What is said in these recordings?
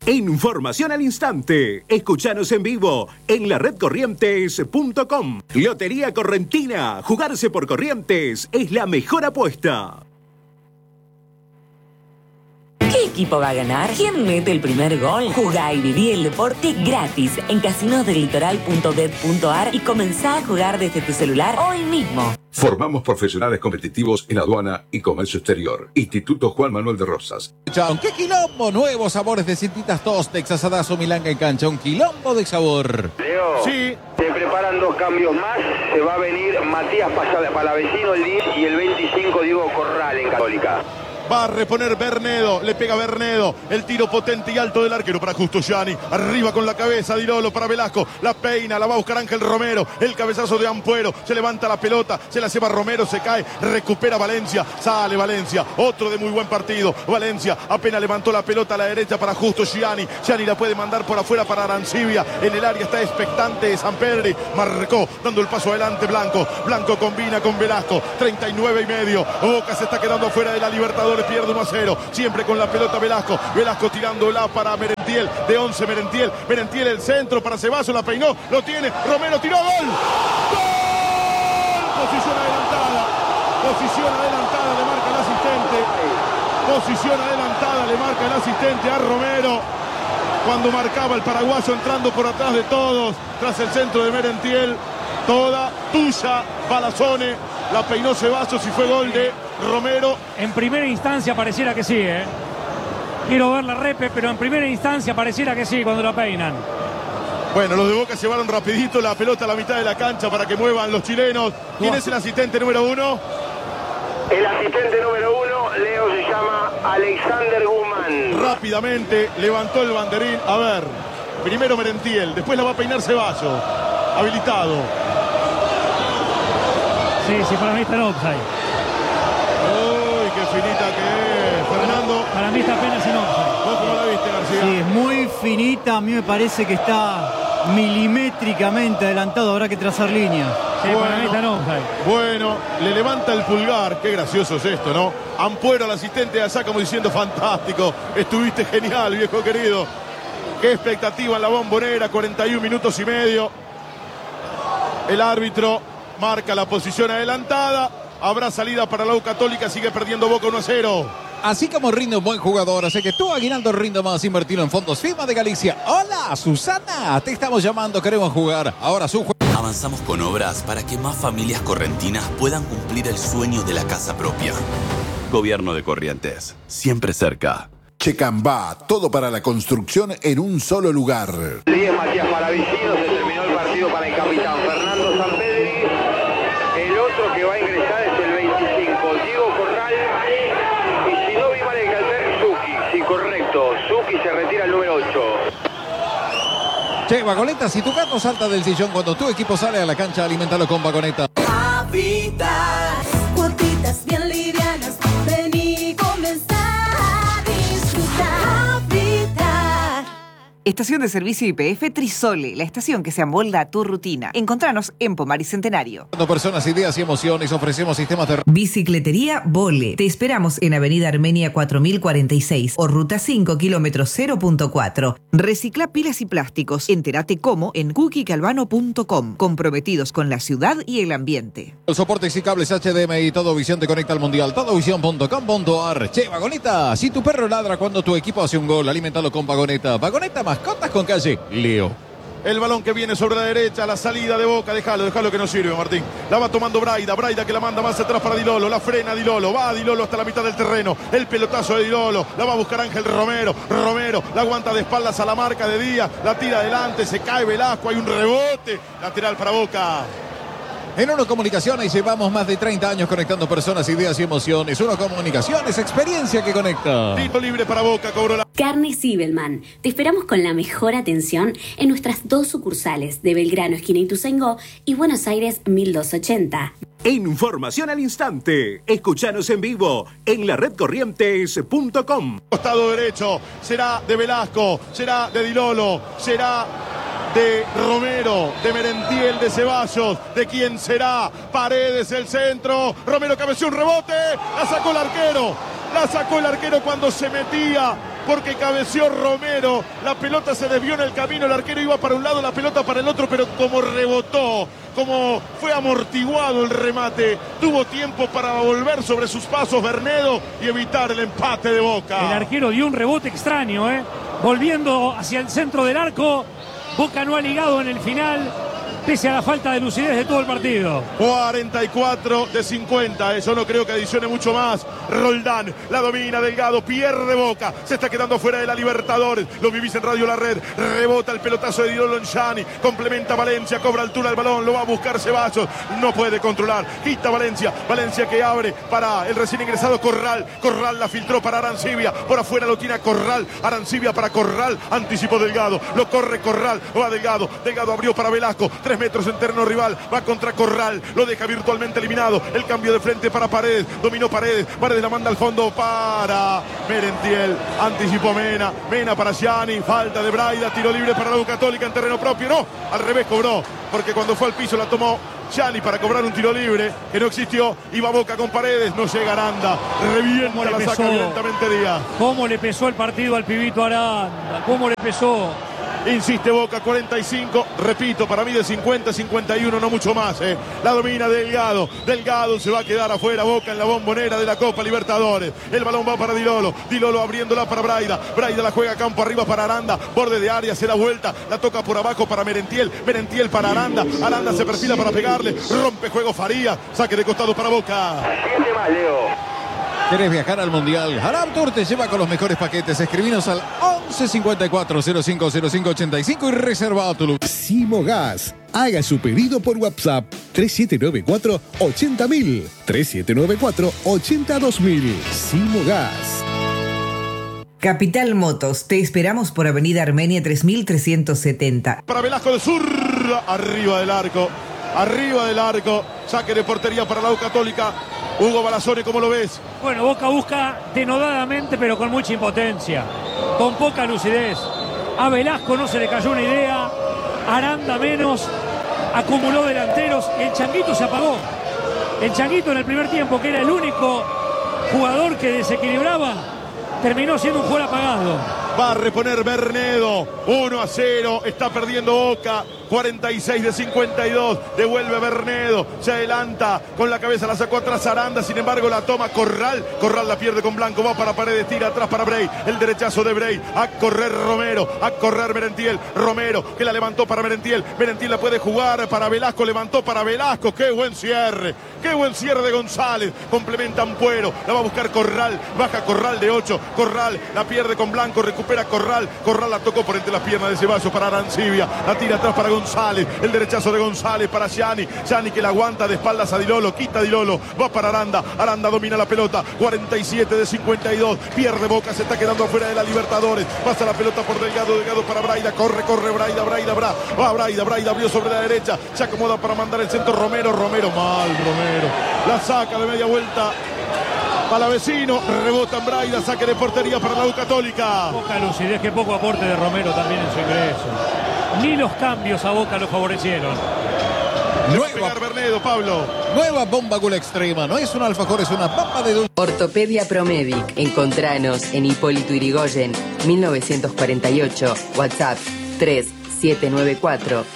Información al instante. Escuchanos en vivo en laredcorrientes.com. Lotería Correntina. Jugarse por Corrientes es la mejor apuesta. ¿Qué equipo va a ganar? ¿Quién mete el primer gol? Jugá y viví el deporte gratis en casinosdelitoral.bet.ar y comenzá a jugar desde tu celular hoy mismo. Formamos profesionales competitivos en aduana y comercio exterior. Instituto Juan Manuel de Rosas. ¡Qué quilombo! Nuevos sabores de cintitas Tostex, asadazo, milanga en cancha. Un quilombo de sabor. Leo, sí. Se preparan 2 cambios más. Se va a venir Matías Palavecino el 10 y el 25 Diego Corral en Católica. Va a reponer Bernedo, le pega Bernedo, el tiro potente y alto del arquero para Justo Gianni, arriba con la cabeza Di Lolo para Velasco, la peina, la va a buscar Ángel Romero, el cabezazo de Ampuero, se levanta la pelota, se la lleva Romero, se cae, recupera Valencia, sale Valencia, otro de muy buen partido, Valencia apenas levantó la pelota a la derecha para Justo Gianni, Gianni la puede mandar por afuera para Arancibia, en el área está expectante Sampedri, marcó, dando el paso adelante Blanco, Blanco combina con Velasco, 39 y medio, Boca se está quedando afuera de la Libertadores, pierde 1-0, siempre con la pelota Velasco tirándola para Merentiel, de 11 Merentiel el centro para Ceballos, la peinó, lo tiene, Romero tiró, ¡gol! ¡Gol! Posición adelantada, le marca el asistente a Romero, cuando marcaba el paraguayo entrando por atrás de todos, tras el centro de Merentiel, toda tuya, Palazone, la peinó Ceballos y fue gol de Romero. En primera instancia pareciera que sí, Quiero ver la repe, pero en primera instancia pareciera que sí cuando la peinan. Bueno, los de Boca llevaron rapidito la pelota a la mitad de la cancha para que muevan los chilenos. ¿Quién es el asistente número 1? El asistente número 1, Leo, se llama Alexander Guzmán. Rápidamente levantó el banderín. A ver, primero Merentiel, después la va a peinar Ceballos. Habilitado. Sí, para mí está en offside. Uy, qué finita que es, Fernando. Para mí está apenas en offside. ¿Vos cómo la viste, García? Sí, es muy finita. A mí me parece que está milimétricamente adelantado. Habrá que trazar línea. Sí, bueno, para mí está en offside. Bueno, le levanta el pulgar. Qué gracioso es esto, ¿no? Ampuero, al asistente de allá, como diciendo, fantástico. Estuviste genial, viejo querido. Qué expectativa en la Bombonera, 41 minutos y medio. El árbitro marca la posición adelantada. Habrá salida para la U Católica. Sigue perdiendo Boca 1-0. Así como rinde un buen jugador, hace que tu aguinaldo rinda más. Invertirlo en fondos Firma de Galicia. Hola, Susana. Te estamos llamando. Queremos jugar. Ahora su juego. Avanzamos con obras para que más familias correntinas puedan cumplir el sueño de la casa propia. Gobierno de Corrientes. Siempre cerca. Checambá. Todo para la construcción en un solo lugar. 10 Matías Palavecino, se terminó el partido para el capitán Fernando Sampedri. El otro que va a ingresar es el 25, Diego Corral. Y si no vi mal el cartel, Zucchi. Sí, correcto. Zucchi se retira el número 8. Che, Vagoneta, si tu gato salta del sillón cuando tu equipo sale a la cancha, alimentalo con Vagoneta. Habitas, cuotitas bien livianas, vení, comenzá a disfrutar. Habitat. Estación de servicio YPF Trisole, la estación que se amolda a tu rutina. Encontranos en Pomar y Centenario. Personas, ideas y emociones, ofrecemos sistemas de... Bicicletería Vole. Te esperamos en Avenida Armenia 4046 o Ruta 5, kilómetro 0.4. Recicla pilas y plásticos. Entérate cómo en cookiecalvano.com. Comprometidos con la ciudad y el ambiente. Los soportes y cables HDMI y Todo Visión te conecta al mundial. Todovisión.com.ar. Che, Vagoneta, si tu perro ladra cuando tu equipo hace un gol, alimentalo con Vagoneta. Vagoneta, mascotas con calle. Leo. El balón que viene sobre la derecha, la salida de Boca, déjalo que no sirve, Martín. La va tomando Braida que la manda más atrás para Di Lolo, la frena Di Lolo, va Di Lolo hasta la mitad del terreno, el pelotazo de Di Lolo, la va a buscar Ángel Romero, la aguanta de espaldas a la marca de Díaz, la tira adelante, se cae Velasco, hay un rebote, lateral para Boca. En Uno Comunicaciones llevamos más de 30 años conectando personas, ideas y emociones. Uno Comunicaciones, experiencia que conecta. Tiro libre para Boca, cobró la... Carne Zibelman. Te esperamos con la mejor atención en nuestras 2 sucursales de Belgrano, esquina Ituzaingó, y Buenos Aires, 1280. Información al instante. Escuchanos en vivo en laredcorrientes.com. Costado derecho, será de Velasco, será de Di Lolo, será de Romero, de Merentiel, de Ceballos, de quién será, Paredes el centro, Romero cabeció un rebote, la sacó el arquero cuando se metía porque cabeció Romero. La pelota se desvió en el camino, el arquero iba para un lado, la pelota para el otro, pero como rebotó, como fue amortiguado el remate, tuvo tiempo para volver sobre sus pasos Bernedo y evitar el empate de Boca. El arquero dio un rebote extraño, volviendo hacia el centro del arco. Boca no ha ligado en el final, pese a la falta de lucidez de todo el partido. 44 de 50, yo no creo que adicione mucho más. Roldán, la domina, Delgado, pierde Boca, se está quedando fuera de la Libertadores, lo vivís en Radio La Red, rebota el pelotazo de Dilolo en Gianni, complementa Valencia, cobra altura el balón, lo va a buscar Ceballos, no puede controlar, quita Valencia que abre para el recién ingresado Corral la filtró para Arancibia, por afuera lo tiene a Corral, Arancibia para Corral, anticipó Delgado, lo corre Corral, va Delgado abrió para Velasco, 3 metros en terreno rival, va contra Corral, lo deja virtualmente eliminado, el cambio de frente para Paredes, dominó Paredes la manda al fondo para Merentiel, anticipó Mena para Gianni, falta de Braida, tiro libre para la U Católica en terreno propio, no, al revés cobró, porque cuando fue al piso la tomó Gianni para cobrar un tiro libre que no existió, iba Boca con Paredes, no llega Aranda, revienta, la saca violentamente Díaz. ¿Cómo le pesó el partido al pibito Aranda? ¿Cómo le pesó? Insiste Boca, 45, repito, para mí de 50, 51, no mucho más. La domina Delgado se va a quedar afuera, Boca en la Bombonera de la Copa Libertadores. El balón va para Dilolo abriéndola para Braida la juega campo arriba para Aranda, borde de área, se da vuelta, la toca por abajo para Merentiel para Aranda se perfila para pegarle, rompe juego Faría, saque de costado para Boca. 7 más, Leo. ¿Querés viajar al Mundial? Haram Tour te lleva con los mejores paquetes. Escribinos al 11 54 05 05 85 y reserva tu lugar. Simogas. Haga su pedido por WhatsApp 3794 80000 3794 82000. Simogas. Capital Motos, te esperamos por Avenida Armenia 3370. Para Velasco de zurda, arriba del arco, saque de portería para la U Católica. Hugo Balazone, ¿cómo lo ves? Bueno, Boca busca denodadamente, pero con mucha impotencia, con poca lucidez. A Velasco no se le cayó una idea, Aranda menos, acumuló delanteros, el Changuito se apagó. El Changuito en el primer tiempo, que era el único jugador que desequilibraba, terminó siendo un jugador apagado. Va a reponer Bernedo, 1-0, está perdiendo Boca, 46 de 52, devuelve Bernedo, se adelanta, con la cabeza la sacó atrás Aranda, sin embargo la toma Corral la pierde con Blanco, va para Paredes, tira atrás para Brey, el derechazo de Brey, a correr Romero, a correr Merentiel, Romero que la levantó para Merentiel la puede jugar para Velasco, levantó para Velasco, qué buen cierre de González, complementa Ampuero, la va a buscar Corral, baja Corral de 8, Corral la pierde con Blanco, recupera Corral la tocó por entre las piernas de Ceballos para Arancibia, la tira atrás para González, el derechazo de González para Gianni que la aguanta de espaldas a Dilolo, quita Dilolo, va para Aranda domina la pelota, 47 de 52, pierde Boca, se está quedando afuera de la Libertadores, pasa la pelota por Delgado para Braida, corre Braida abrió sobre la derecha, se acomoda para mandar el centro Romero la saca de media vuelta Palavecino, rebota en Braida, saque de portería para la U Católica. Poca lucidez, que poco aporte de Romero también en su ingreso. Ni los cambios a Boca lo favorecieron. Bernedo, Pablo. Nueva bomba Gula Extrema. No es un alfajor, es una bomba de dulce. Ortopedia Promedic. Encontranos en Hipólito Yrigoyen, 1948. WhatsApp 3794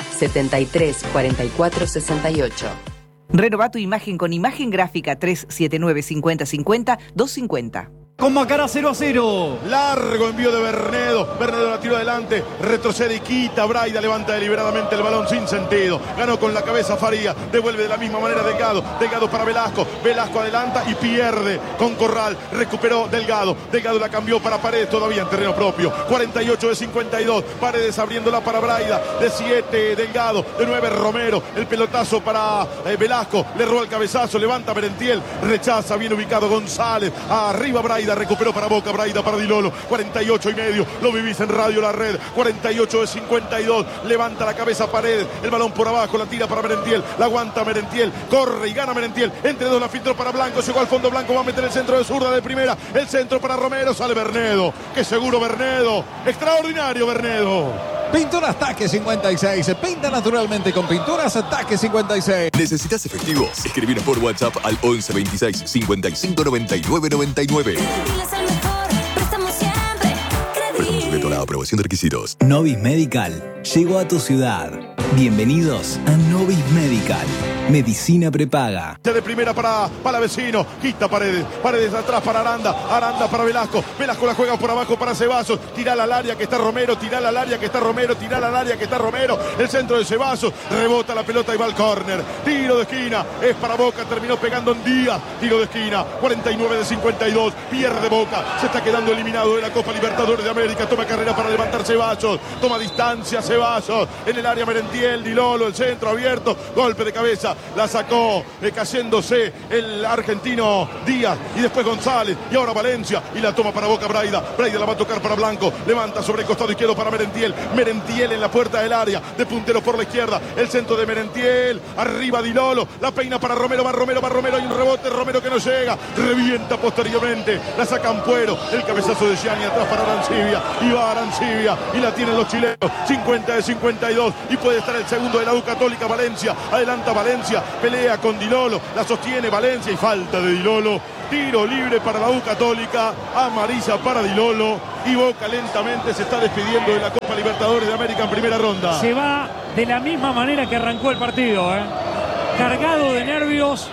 734468. Renová tu imagen con imagen gráfica 379 5050 250. Con Macará 0-0. Largo envío de Bernedo la tiró adelante, retrocede y quita, Braida levanta deliberadamente el balón sin sentido, ganó con la cabeza Faría, devuelve de la misma manera Delgado para Velasco adelanta y pierde con Corral, recuperó Delgado la cambió para Paredes, todavía en terreno propio, 48 de 52, Paredes abriéndola para Braida, de 7 Delgado, de 9 Romero, el pelotazo para Velasco, le roba el cabezazo, levanta Merentiel, rechaza, bien ubicado González, arriba Braida, recuperó para Boca, Braida para Dilolo, 48 y medio, lo vivís en Radio La Red, 48 de 52, levanta la cabeza Paredes, el balón por abajo, la tira para Merentiel, la aguanta Merentiel, corre y gana Merentiel, entre dos la filtró para Blanco, llegó al fondo Blanco, va a meter el centro de zurda de primera, el centro para Romero, sale Bernedo, qué seguro Bernedo, extraordinario Bernedo. Pinturas Taque 56. Se pinta naturalmente con Pinturas Taque 56. ¿Necesitas efectivo? Escribinos por WhatsApp al 11 26 55 99 99. Aprobación de requisitos. Novis Medical llegó a tu ciudad. Bienvenidos a Novis Medical. Medicina prepaga. De primera para Palavecino, quita Paredes, Paredes atrás para Aranda, Aranda para Velasco, Velasco la juega por abajo para Ceballos, tirala al área que está Romero, tirala al área que está Romero, tirala al área que está Romero, el centro de Ceballos, rebota la pelota y va al córner, tiro de esquina, es para Boca, terminó pegando en Díaz, tiro de esquina, 49 de 52, pierde Boca, se está quedando eliminado de la Copa Libertadores de América, toma carrera para levantar Ceballos, toma distancia Ceballos, en el área Merentiel, Di Lolo, el centro abierto, golpe de cabeza, la sacó cayéndose el argentino Díaz y después González y ahora Valencia y la toma para Boca Braida la va a tocar para Blanco, levanta sobre el costado izquierdo para Merentiel en la puerta del área, de puntero por la izquierda, el centro de Merentiel, arriba Di Lolo, la peina para Romero, va Romero y un rebote, Romero que no llega, revienta posteriormente, la saca Ampuero, el cabezazo de Gianni atrás para Arancibia y va Arancibia y la tienen los chilenos, 50 de 52 y puede estar el segundo de la U Católica. Valencia, adelanta Valencia, pelea con Di Lolo, la sostiene Valencia y falta de Di Lolo, tiro libre para la U Católica, amarilla para Di Lolo y Boca lentamente se está despidiendo de la Copa Libertadores de América en primera ronda. Se va de la misma manera que arrancó el partido, cargado de nervios,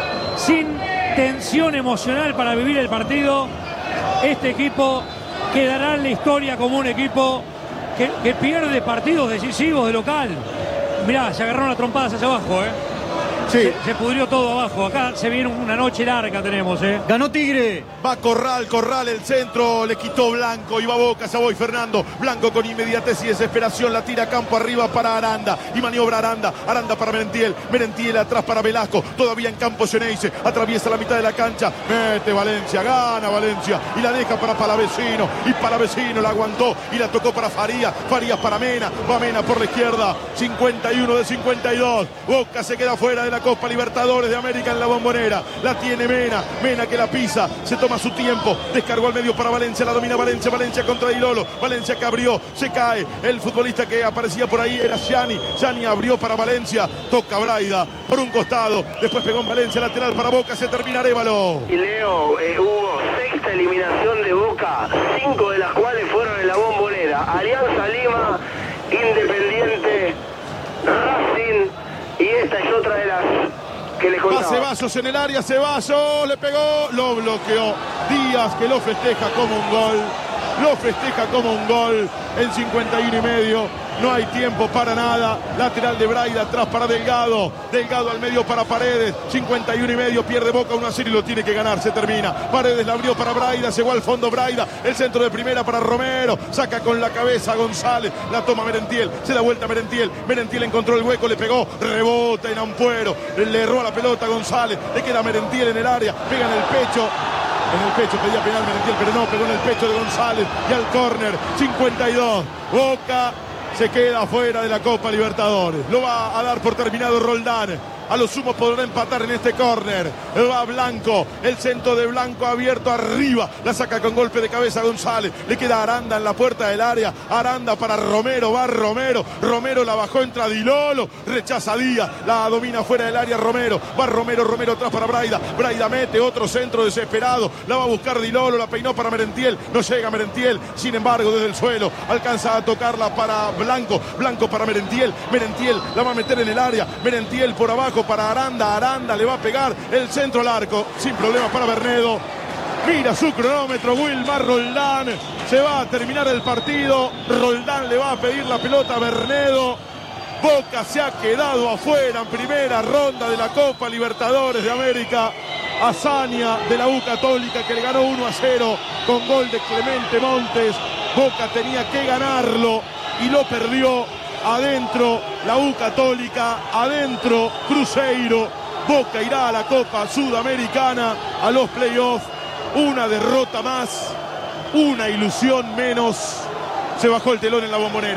sin tensión emocional para vivir el partido. Este equipo quedará en la historia como un equipo que pierde partidos decisivos de local. Mirá, se agarraron las trompadas hacia abajo, Sí. Se pudrió todo abajo. Acá se viene una noche larga, tenemos, Ganó Tigre. Va Corral, el centro, le quitó Blanco y va Boca, Savoy Fernando. Blanco con inmediatez y desesperación, la tira campo arriba para Aranda. Y maniobra Aranda para Merentiel atrás para Velasco. Todavía en campo Geneise, atraviesa la mitad de la cancha. Mete Valencia, gana Valencia. Y la deja para Palavecino. Y Palavecino la aguantó y la tocó para Farías para Mena. Va Mena por la izquierda, 51 de 52. Boca se queda fuera de la Copa Libertadores de América en la Bombonera. La tiene Mena que la pisa, se toma su tiempo, descargó al medio para Valencia, la domina Valencia contra Di Lolo, Valencia que abrió, se cae, el futbolista que aparecía por ahí era Gianni abrió para Valencia, toca Braida por un costado, después pegó en Valencia, lateral para Boca, se termina Arévalo. Y Leo, hubo sexta eliminación de Boca, 5 de las cuales fueron en la Bombonera, Alianza Lima, Independiente, Racing, y esta es otra de las que le contaba. Va Ceballos en el área, Ceballos le pegó, lo bloqueó Díaz, que lo festeja como un gol, en 51 y medio. No hay tiempo para nada. Lateral de Braida, atrás para Delgado al medio para Paredes, 51 y medio, pierde Boca 1-0 y lo tiene que ganar, se termina. Paredes la abrió para Braida, llegó al fondo Braida, el centro de primera para Romero, saca con la cabeza González, la toma Merentiel, se da vuelta Merentiel encontró el hueco, le pegó, rebota en Ampuero, le erró a la pelota González, le queda Merentiel en el área, pega en el pecho, pedía penal Merentiel, pero no, pegó en el pecho de González y al córner, 52, Boca se queda fuera de la Copa Libertadores. Lo va a dar por terminado Roldán. A lo sumo podrá empatar en este córner. Va Blanco, el centro de Blanco abierto arriba. La saca con golpe de cabeza González. Le queda Aranda en la puerta del área. Aranda para Romero, va Romero. Romero la bajó, entra Di Lolo. Rechaza Díaz, la domina fuera del área Romero. Va Romero atrás para Braida. Braida mete otro centro desesperado. La va a buscar Di Lolo, la peinó para Merentiel. No llega Merentiel, sin embargo desde el suelo alcanza a tocarla para Blanco. Blanco para Merentiel. Merentiel la va a meter en el área. Merentiel por abajo para Aranda le va a pegar el centro al arco, sin problemas para Bernedo. Mira su cronómetro, Wilmar Roldán, se va a terminar el partido, Roldán le va a pedir la pelota a Bernedo. Boca se ha quedado afuera en primera ronda de la Copa Libertadores de América. Hazaña de la U Católica que le ganó 1-0 con gol de Clemente Montes. Boca tenía que ganarlo y lo perdió. Adentro la U Católica, adentro Cruzeiro. Boca irá a la Copa Sudamericana, a los playoffs. Una derrota más, una ilusión menos. Se bajó el telón en la Bombonera.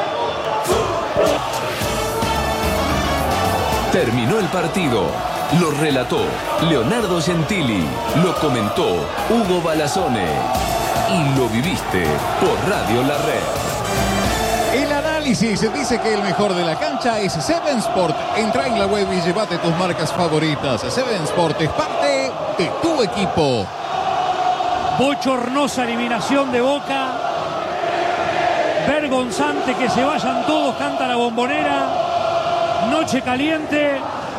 Terminó el partido. Lo relató Leonardo Gentili. Lo comentó Hugo Balazone. Y lo viviste por Radio La Red. El análisis dice que el mejor de la cancha es Seven Sport. Entra en la web y llévate tus marcas favoritas. Seven Sport es parte de tu equipo. Bochornosa eliminación de Boca. vergonzante que se vayan todos, canta la Bombonera. Noche caliente,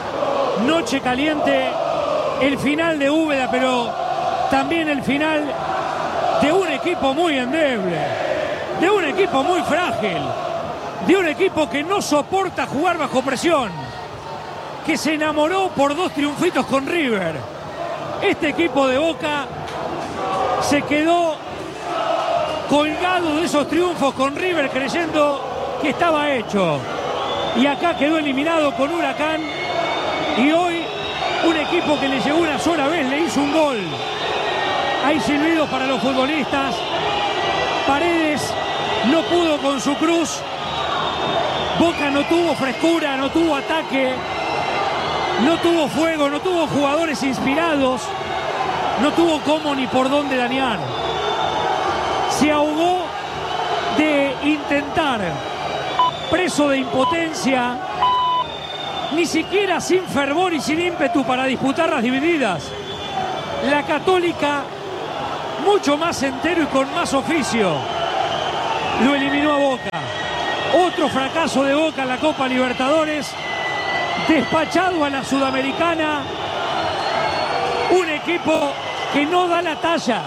el final de Úbeda, pero también el final de un equipo muy endeble, de un equipo muy frágil, de un equipo que no soporta jugar bajo presión, que se enamoró por 2 triunfitos con River. Este equipo de Boca se quedó colgado de esos triunfos con River creyendo que estaba hecho. Y acá quedó eliminado con Huracán. Y hoy un equipo que le llegó una sola vez, le hizo un gol. Hay silbidos para los futbolistas. Paredes no pudo con su cruz. Boca no tuvo frescura, no tuvo ataque, no tuvo fuego, no tuvo jugadores inspirados, no tuvo cómo ni por dónde dañar. Se ahogó de intentar, preso de impotencia, ni siquiera sin fervor y sin ímpetu para disputar las divididas. La Católica, mucho más entero y con más oficio, lo eliminó a Boca. Otro fracaso de Boca en la Copa Libertadores, despachado a la Sudamericana. Un equipo que no da la talla,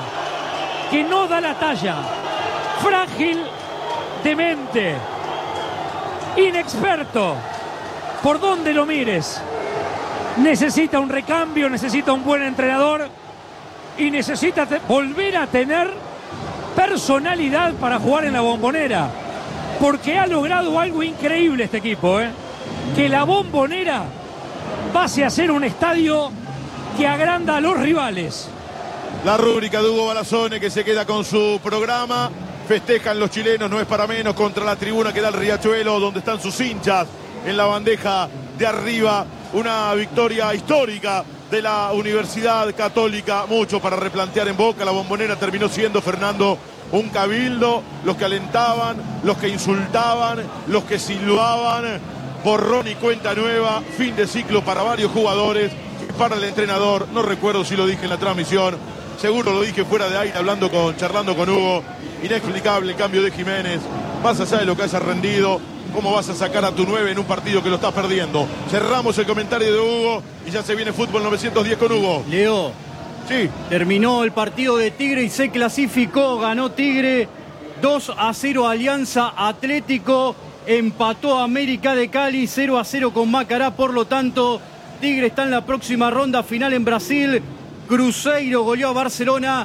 frágil de mente, inexperto, por donde lo mires. Necesita un recambio, necesita un buen entrenador y necesita volver a tener personalidad para jugar en la Bombonera, porque ha logrado algo increíble este equipo, que la Bombonera pase a ser un estadio que agranda a los rivales. La rúbrica de Hugo Balazone, que se queda con su programa. Festejan los chilenos, no es para menos, contra la tribuna que da el Riachuelo, donde están sus hinchas en la bandeja de arriba. Una victoria histórica de la Universidad Católica. Mucho para replantear en Boca. La Bombonera terminó siendo, Fernando, un cabildo. Los que alentaban, los que insultaban, los que silbaban. Borrón y cuenta nueva. Fin de ciclo para varios jugadores. Para el entrenador, no recuerdo si lo dije en la transmisión, seguro lo dije fuera de aire, charlando con Hugo. Inexplicable el cambio de Jiménez, más allá de lo que haya rendido. ¿Cómo vas a sacar a tu 9 en un partido que lo estás perdiendo? Cerramos el comentario de Hugo y ya se viene Fútbol 910 con Hugo. Leo, sí, terminó el partido de Tigre y se clasificó. Ganó Tigre 2-0 Alianza Atlético, empató América de Cali 0-0 con Macará. Por lo tanto, Tigre está en la próxima ronda final en Brasil. Cruzeiro goleó a Barcelona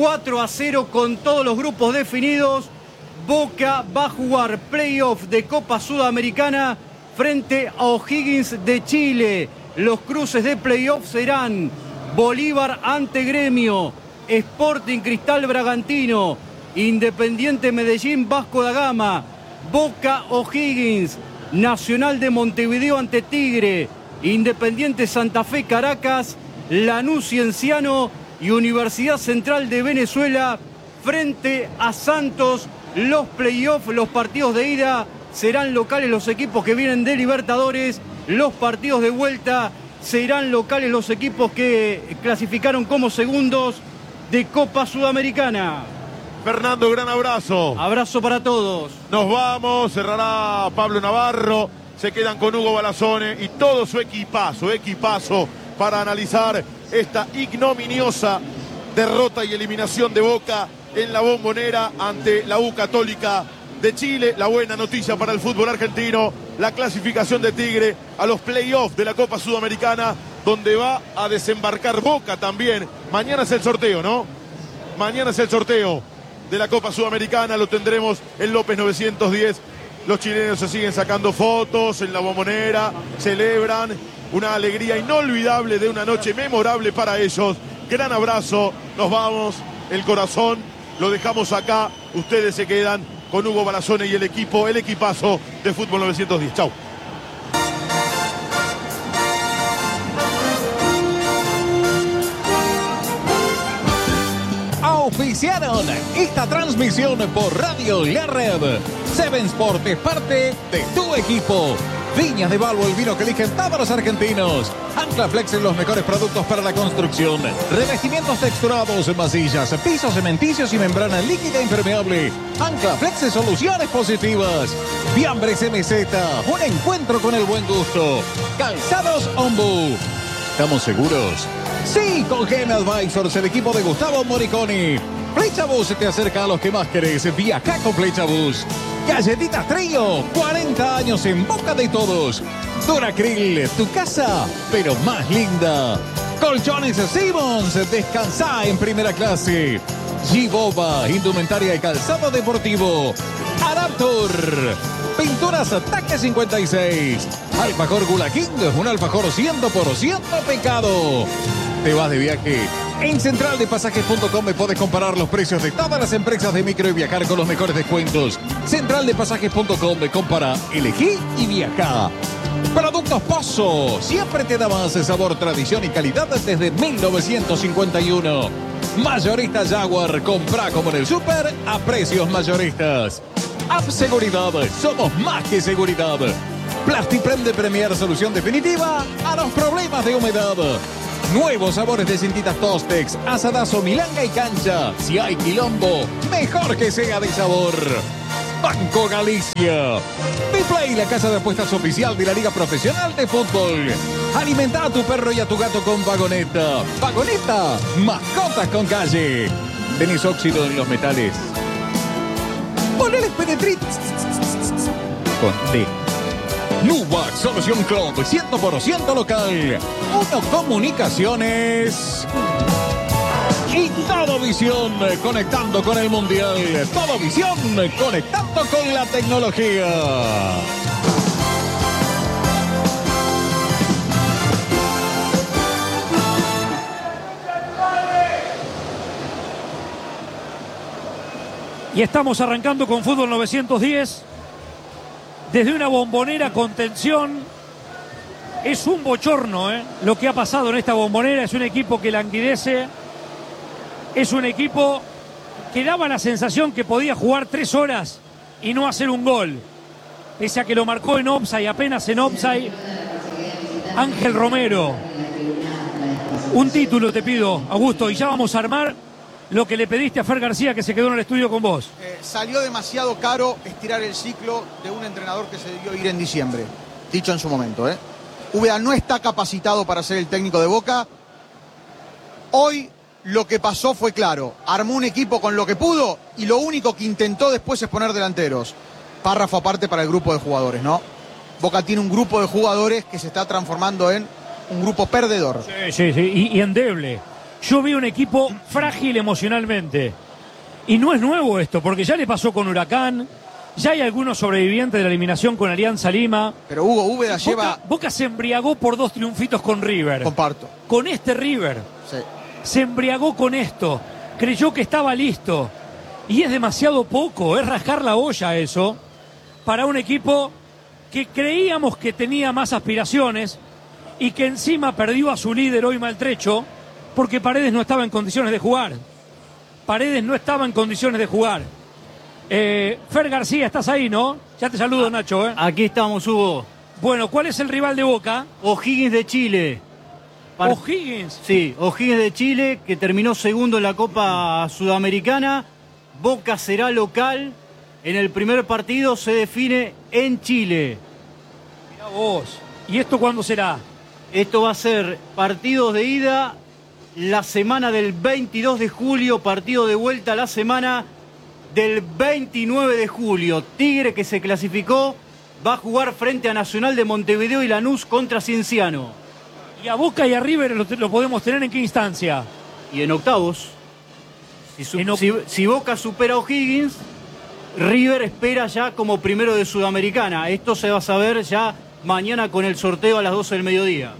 4-0 con todos los grupos definidos. Boca va a jugar playoff de Copa Sudamericana frente a O'Higgins de Chile. Los cruces de playoff serán Bolívar ante Gremio, Sporting Cristal Bragantino, Independiente Medellín Vasco da Gama, Boca O'Higgins, Nacional de Montevideo ante Tigre, Independiente Santa Fe Caracas, Lanús Cienciano y Universidad Central de Venezuela frente a Santos. Los playoffs, los partidos de ida serán locales los equipos que vienen de Libertadores. Los partidos de vuelta serán locales los equipos que clasificaron como segundos de Copa Sudamericana. Fernando, gran abrazo. Abrazo para todos. Nos vamos, cerrará Pablo Navarro. Se quedan con Hugo Balazone y todo su equipazo para analizar esta ignominiosa derrota y eliminación de Boca en la Bombonera ante la U Católica de Chile. La buena noticia para el fútbol argentino, la clasificación de Tigre a los playoffs de la Copa Sudamericana, donde va a desembarcar Boca también. Mañana es el sorteo, ¿no? Mañana es el sorteo de la Copa Sudamericana, lo tendremos en López 910. Los chilenos se siguen sacando fotos en la Bombonera, celebran una alegría inolvidable de una noche memorable para ellos. Gran abrazo, nos vamos, el corazón lo dejamos acá, ustedes se quedan con Hugo Balazone y el equipazo de Fútbol 910. Chau. Auspiciaron esta transmisión por Radio La Red. Seven Sport es parte de tu equipo. Viñas de Balbo, el vino que eligen todos los argentinos. Ancla Flex en los mejores productos para la construcción. Revestimientos texturados, masillas, pisos cementicios y membrana líquida impermeable. Ancla Flex en soluciones positivas. Fiambres MZ, un encuentro con el buen gusto. Calzados Ombu. ¿Estamos seguros? Sí, con Gen Advisors, el equipo de Gustavo Moriconi. Flechabus te acerca a los que más querés. Viaja con Flechabus. Galletitas Trío, 40 años en boca de todos. Duracril, tu casa, pero más linda. Colchones Simmons, descansa en primera clase. G-Boba, indumentaria y calzado deportivo. Adaptor, pinturas Ataque 56. Alfajor Gula King, un alfajor 100% pecado. ¿Te vas de viaje? En centraldepasajes.com me puedes comparar los precios de todas las empresas de micro y viajar con los mejores descuentos. Centraldepasajes.com, compara, elegí y viaja. Productos Pozo, siempre te da más sabor, tradición y calidad desde 1951. Mayorista Jaguar, compra como en el súper a precios mayoristas. App Seguridad, somos más que seguridad. Plastiprem de Premier, solución definitiva a los problemas de humedad. Nuevos sabores de cintitas Tostex, asadazo, milanga y cancha. Si hay quilombo, mejor que sea de sabor. Banco Galicia. Dplay, la casa de apuestas oficial de la Liga Profesional de Fútbol. Alimenta a tu perro y a tu gato con Vagoneta. Vagoneta, mascotas con calle. Tenés óxido en los metales. Ponele Penetrit con D. Nubac, solución Club, 100% local. Uno Comunicaciones. Y Todo Visión, conectando con el Mundial. Todo Visión, conectando con la tecnología. Y estamos arrancando con Fútbol 910. Desde una Bombonera con tensión. Es un bochorno, lo que ha pasado en esta Bombonera. Es un equipo que languidece. Es un equipo que daba la sensación que podía jugar 3 horas y no hacer un gol. Pese a que lo marcó en offside, apenas en offside. Ángel Romero. Un título te pido, Augusto, y ya vamos a armar lo que le pediste a Fer García, que se quedó en el estudio con vos. Salió demasiado caro estirar el ciclo de un entrenador que se debió ir en diciembre. Dicho en su momento, Úbeda no está capacitado para ser el técnico de Boca. Hoy lo que pasó fue claro. Armó un equipo con lo que pudo y lo único que intentó después es poner delanteros. Párrafo aparte para el grupo de jugadores, ¿no? Boca tiene un grupo de jugadores que se está transformando en un grupo perdedor. Sí, y endeble. Yo vi un equipo frágil emocionalmente. Y no es nuevo esto, porque ya le pasó con Huracán, ya hay algunos sobrevivientes de la eliminación con Alianza Lima. Pero Hugo, Úbeda lleva... Boca se embriagó por 2 triunfitos con River. Comparto. Con este River. Sí. Se embriagó con esto. Creyó que estaba listo. Y es demasiado poco, es rascar la olla eso, para un equipo que creíamos que tenía más aspiraciones y que encima perdió a su líder hoy maltrecho, porque Paredes no estaba en condiciones de jugar. Paredes no estaba en condiciones de jugar. Fer García, estás ahí, ¿no? Ya te saludo, Nacho. Aquí estamos, Hugo. Bueno, ¿cuál es el rival de Boca? O'Higgins de Chile. ¿O'Higgins? Sí, O'Higgins de Chile, que terminó segundo en la Copa Sudamericana. Boca será local. En el primer partido se define en Chile. Mirá vos. ¿Y esto cuándo será? Esto va a ser partidos de ida la semana del 22 de julio, partido de vuelta la semana del 29 de julio. Tigre, que se clasificó, va a jugar frente a Nacional de Montevideo y Lanús contra Cienciano. ¿Y a Boca y a River lo podemos tener en qué instancia? Y en octavos. Si Boca supera a O'Higgins, River espera ya como primero de Sudamericana. Esto se va a saber ya mañana con el sorteo a las 12 del mediodía.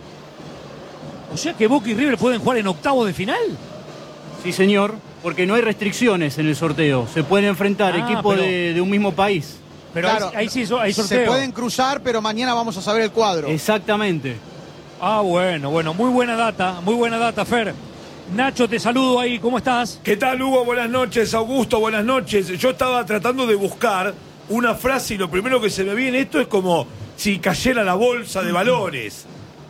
O sea que Boca y River pueden jugar en octavos de final. Sí, señor, porque no hay restricciones en el sorteo. Se pueden enfrentar equipos de un mismo país. Pero claro, ahí sí hay sorteo. Se pueden cruzar, pero mañana vamos a saber el cuadro. Exactamente. Ah, bueno, muy buena data, Fer. Nacho, te saludo ahí, ¿cómo estás? ¿Qué tal, Hugo? Buenas noches. Augusto, buenas noches. Yo estaba tratando de buscar una frase y lo primero que se me viene esto es como si cayera la bolsa de valores.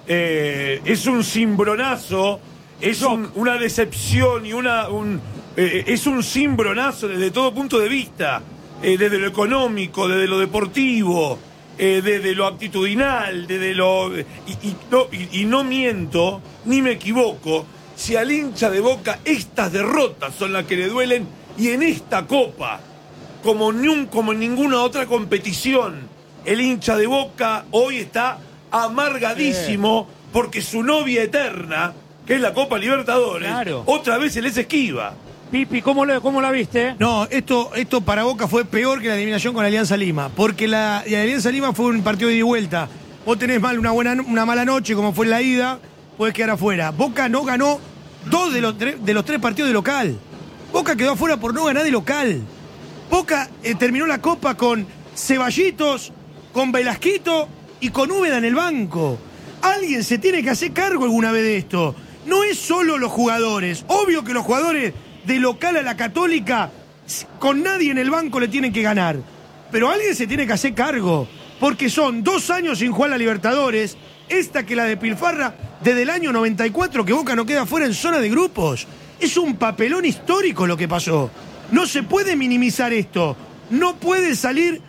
Es un cimbronazo, es una decepción y es un cimbronazo desde todo punto de vista, desde lo económico, desde lo deportivo, desde lo actitudinal, desde lo... Y no miento, ni me equivoco, si al hincha de Boca estas derrotas son las que le duelen, y en esta Copa, como en ninguna otra competición, el hincha de Boca hoy está amargadísimo porque su novia eterna, que es la Copa Libertadores, otra vez se les esquiva. Pipi, ¿cómo la viste? No, esto para Boca fue peor que la eliminación con Alianza Lima, porque la Alianza Lima fue un partido de ida y vuelta. Vos tenés una mala noche, como fue en la ida, podés quedar afuera. Boca no ganó 2 de los 3 partidos de local. Boca quedó afuera por no ganar de local. Boca terminó la Copa con Ceballitos, con Velasquito y con Úbeda en el banco. Alguien se tiene que hacer cargo alguna vez de esto. No es solo los jugadores. Obvio que los jugadores de local a la Católica, con nadie en el banco le tienen que ganar. Pero alguien se tiene que hacer cargo. Porque son 2 años sin jugar la Libertadores. Esta que la de Pilfarra desde el año 94, que Boca no queda fuera en zona de grupos. Es un papelón histórico lo que pasó. No se puede minimizar esto. No puede salir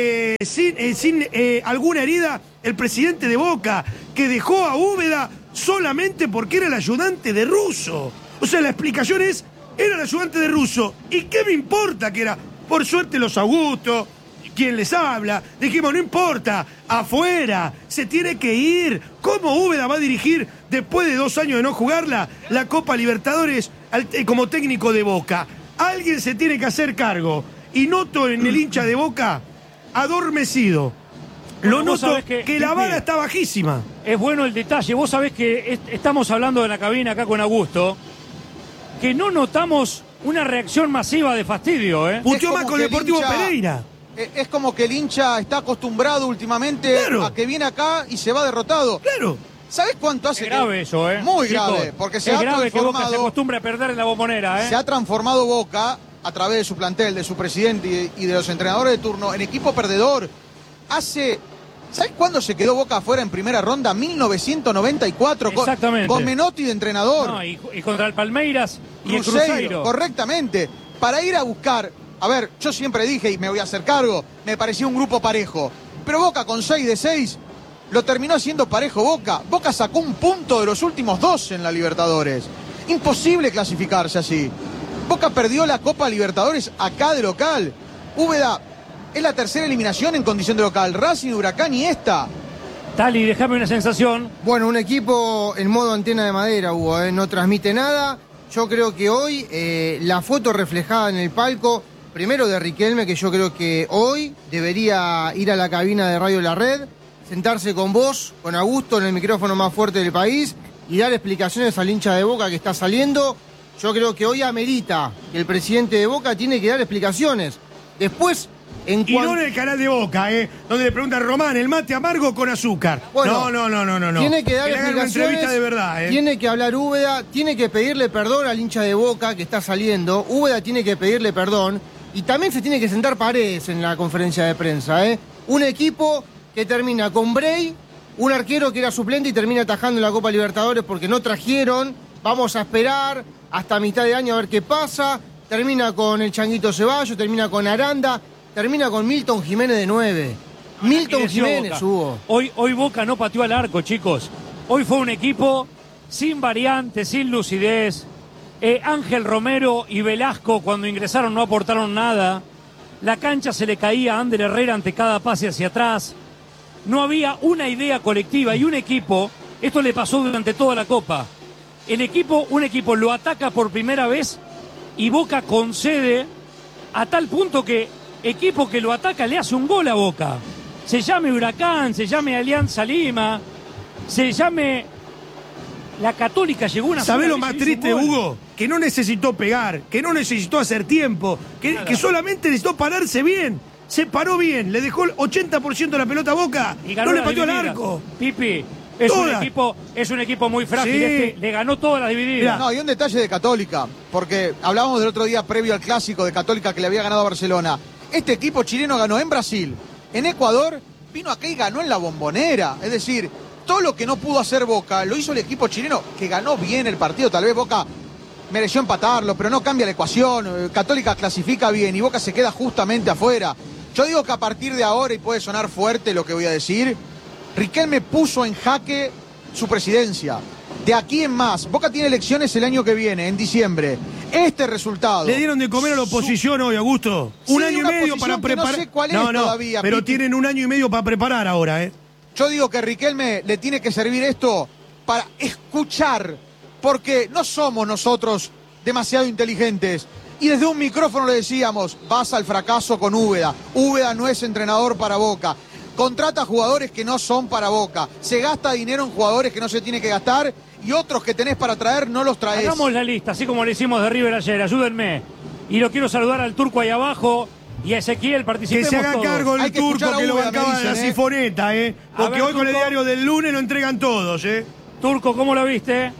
sin alguna herida el presidente de Boca, que dejó a Úbeda solamente porque era el ayudante de Russo. O sea, la explicación es, era el ayudante de Russo. ¿Y qué me importa que era? Por suerte los Augusto, quien les habla, dijimos, no importa, afuera, se tiene que ir. ¿Cómo Úbeda va a dirigir, después de 2 años de no jugarla, la Copa Libertadores como técnico de Boca? Alguien se tiene que hacer cargo. Y noto en el hincha de Boca adormecido. Lo noto que la vara está bajísima. Es bueno el detalle. Vos sabés que estamos hablando de la cabina acá con Augusto, que no notamos una reacción masiva de fastidio, Puteó más con el Deportivo Pereira. Es como que el hincha está acostumbrado últimamente a que viene acá y se va derrotado. Claro. ¿Sabés cuánto hace? Es grave eso, Muy Chicos, grave, porque es grave que Boca se acostumbre a perder en la Bombonera, Se ha transformado Boca, a través de su plantel, de su presidente y de los entrenadores de turno, en equipo perdedor. ¿Sabés cuándo se quedó Boca afuera en primera ronda? 1994. Exactamente. Con Menotti de entrenador. No, y contra el Palmeiras y el Cruzeiro. Correctamente. Para ir a buscar... A ver, yo siempre dije, y me voy a hacer cargo, me parecía un grupo parejo. Pero Boca con 6 de 6 lo terminó haciendo parejo Boca. Boca sacó 1 punto de los últimos 2 en la Libertadores. Imposible clasificarse así. Boca perdió la Copa Libertadores acá de local. Úbeda es la 3ª eliminación en condición de local. Racing, Huracán y esta. Tali, déjame una sensación. Bueno, un equipo en modo antena de madera, Hugo, no transmite nada. Yo creo que hoy la foto reflejada en el palco, primero de Riquelme, que yo creo que hoy debería ir a la cabina de Radio La Red, sentarse con vos, con Augusto, en el micrófono más fuerte del país y dar explicaciones al hincha de Boca que está saliendo. Yo creo que hoy amerita que el presidente de Boca tiene que dar explicaciones. Después, y no en el canal de Boca, donde le preguntan Román, el mate amargo con azúcar. Bueno, no. Tiene que dar le hagan una entrevista de verdad, Tiene que hablar Úbeda, tiene que pedirle perdón al hincha de Boca que está saliendo. Úbeda tiene que pedirle perdón. Y también se tiene que sentar Paredes en la conferencia de prensa, Un equipo que termina con Bray, un arquero que era suplente y termina atajando en la Copa Libertadores porque no trajeron. Vamos a esperar hasta mitad de año a ver qué pasa. Termina con el Changuito Ceballos, termina con Aranda, termina con Milton Jiménez de 9. Milton Jiménez, Hugo. Hoy Boca no pateó al arco, chicos. Hoy fue un equipo sin variantes, sin lucidez. Ángel Romero y Velasco cuando ingresaron no aportaron nada. La cancha se le caía a Ander Herrera ante cada pase hacia atrás. No había una idea colectiva y un equipo, esto le pasó durante toda la Copa. Un equipo lo ataca por primera vez y Boca concede a tal punto que equipo que lo ataca le hace un gol a Boca. Se llame Huracán, se llame Alianza Lima, se llame la Católica, llegó una... ¿Sabés lo más triste, Hugo? Que no necesitó pegar, que no necesitó hacer tiempo, que solamente necesitó pararse bien. Se paró bien, le dejó el 80% de la pelota a Boca, no le pateó al arco. Pipi, es un equipo muy frágil, Sí. le ganó todas las divididas. No, y un detalle de Católica, porque hablábamos del otro día previo al clásico de Católica que le había ganado a Barcelona. Este equipo chileno ganó en Brasil, en Ecuador vino acá y ganó en la Bombonera. Es decir, todo lo que no pudo hacer Boca lo hizo el equipo chileno, que ganó bien el partido. Tal vez Boca mereció empatarlo, pero no cambia la ecuación. Católica clasifica bien y Boca se queda justamente afuera. Yo digo que a partir de ahora, y puede sonar fuerte lo que voy a decir, Riquelme puso en jaque su presidencia. De aquí en más, Boca tiene elecciones el año que viene, en diciembre. Este resultado... Le dieron de comer a la oposición hoy, Augusto. Un año y medio para preparar. No sé cuál es todavía, pero Pipi. tienen un año y medio para preparar ahora, ¿eh? Yo digo que a Riquelme le tiene que servir esto para escuchar, porque no somos nosotros demasiado inteligentes. Y desde un micrófono le decíamos, vas al fracaso con Úbeda. Úbeda no es entrenador para Boca. Contrata jugadores que no son para Boca. Se gasta dinero en jugadores que no se tiene que gastar y otros que tenés para traer no los traes. Hagamos la lista, así como le hicimos de River ayer. Ayúdenme. Y lo quiero saludar al Turco ahí abajo y a Ezequiel. Participemos que se haga todos. cargo el Turco que lo bancaba de la sifoneta, ¿eh? Porque ver, hoy con el Turco. diario del lunes lo entregan todos, ¿eh? Turco, ¿cómo lo viste?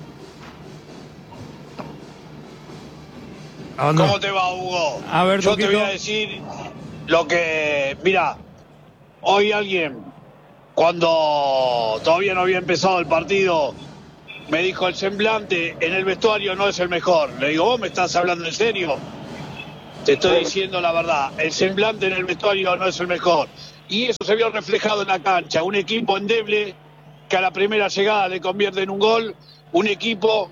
¿Cómo te va, Hugo? A ver, yo te Turquito. voy a decir lo que... Mira, hoy alguien, cuando todavía no había empezado el partido, me dijo el semblante en el vestuario no es el mejor. Le digo, ¿vos me estás hablando en serio? Te estoy diciendo la verdad. El semblante en el vestuario no es el mejor. Y eso se vio reflejado en la cancha. Un equipo endeble que a la primera llegada le convierte en un gol. Un equipo,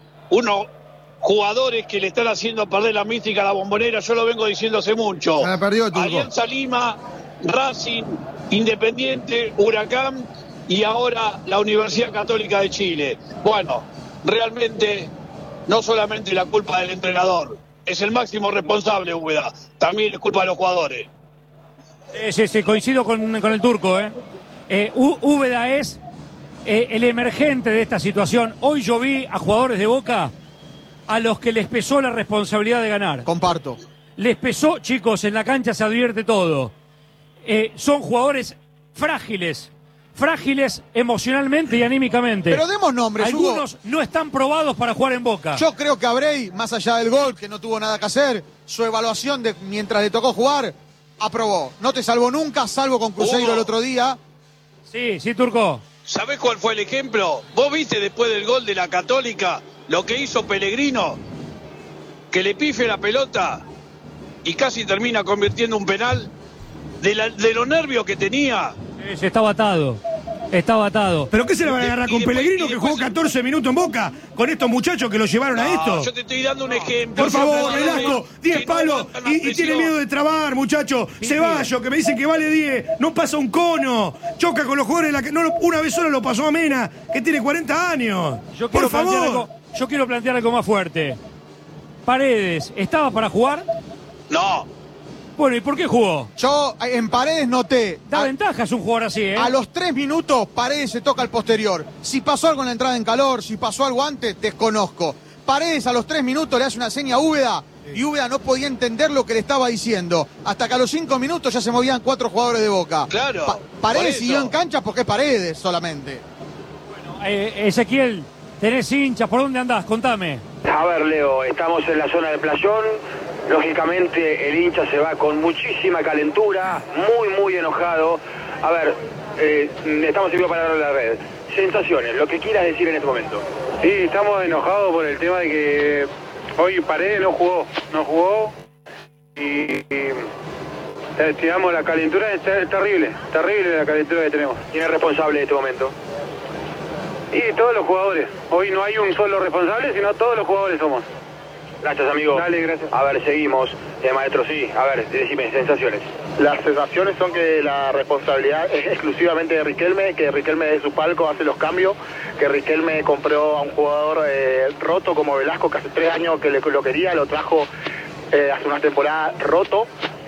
jugadores que le están haciendo perder la mística a la Bombonera. Yo lo vengo diciendo hace mucho. Se la perdió, Turco. Alianza Lima, Racing, Independiente, Huracán y ahora la Universidad Católica de Chile. Bueno, realmente no solamente la culpa del entrenador, es el máximo responsable, Úbeda. También es culpa de los jugadores. Sí, coincido con el Turco, ¿eh? Úbeda es el emergente de esta situación. Hoy yo vi a jugadores de Boca a los que les pesó la responsabilidad de ganar. Comparto. Les pesó, chicos, en la cancha se advierte todo. Son jugadores frágiles emocionalmente y anímicamente. Pero demos nombres, Algunos Hugo. no están probados para jugar en Boca. Yo creo que Abrey, más allá del gol, que no tuvo nada que hacer, su evaluación de mientras le tocó jugar, aprobó. No te salvó nunca, salvo con Cruzeiro Hugo. el otro día. Sí, Turco. ¿Sabés cuál fue el ejemplo? ¿Vos viste después del gol de la Católica lo que hizo Pellegrino? Que le pife la pelota y casi termina convirtiendo un penal. De los nervios que tenía. Sí, estaba atado. ¿Pero qué se le van a agarrar con Pellegrino que jugó 14 minutos en Boca con estos muchachos que lo llevaron a esto? Yo te estoy dando un ejemplo. Por favor, Velasco, 10 palos y tiene miedo de trabar, muchacho. Ceballos, que me dicen que vale 10, no pasa un cono. Choca con los jugadores, una vez solo lo pasó a Mena, que tiene 40 años. Por favor. Yo quiero plantear algo más fuerte. Paredes, ¿estaba para jugar? No. Bueno, ¿y por qué jugó? Yo en Paredes noté. Da ventajas un jugador así, ¿eh? A los 3 minutos, Paredes se toca al posterior. Si pasó algo en la entrada en calor, si pasó algo antes, desconozco. Paredes a los 3 minutos le hace una seña a Úbeda y Úbeda no podía entender lo que le estaba diciendo. Hasta que a los 5 minutos ya se movían 4 jugadores de Boca. Claro. Paredes siguió en cancha porque es Paredes solamente. Ezequiel, tenés hinchas, ¿por dónde andás? Contame. A ver, Leo, estamos en la zona del playón. Lógicamente el hincha se va con muchísima calentura, muy enojado. A ver, estamos en vivo para la red. Sensaciones, lo que quieras decir en este momento. Sí, estamos enojados por el tema de que hoy Paredes no jugó y tiramos la calentura, es terrible la calentura que tenemos. ¿Quién es responsable de este momento? Y todos los jugadores. Hoy no hay un solo responsable, sino todos los jugadores somos. Gracias, amigo. Dale, gracias. A ver, seguimos. Maestro, sí. A ver, decime, sensaciones. Las sensaciones son que la responsabilidad es exclusivamente de Riquelme, que Riquelme de su palco hace los cambios, que Riquelme compró a un jugador roto como Velasco, que hace 3 años que lo quería, lo trajo hace una temporada roto,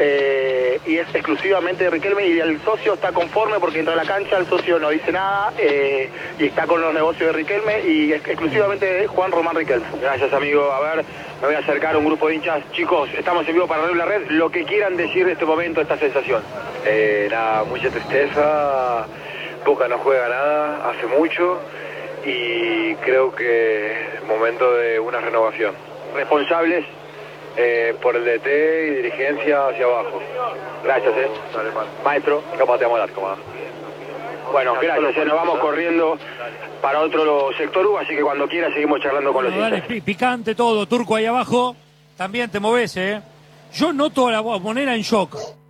y es exclusivamente de Riquelme, y el socio está conforme porque entra a la cancha, el socio no dice nada, y está con los negocios de Riquelme, y es exclusivamente de Juan Román Riquelme. Gracias, amigo. A ver, me voy a acercar a un grupo de hinchas. Chicos, estamos en vivo para la red. Lo que quieran decir de este momento, esta sensación. Nada, mucha tristeza. Boca no juega nada hace mucho y creo que es momento de una renovación. Responsables por el DT y dirigencia hacia abajo. Gracias, Dale, maestro. Capaz te vamos a dar, Bueno, gracias, ya nos vamos corriendo para otro sector U, así que cuando quiera seguimos charlando con los Dale, hinchas. picante todo, Turco ahí abajo. También te moves, Yo noto a la Bombonera en shock.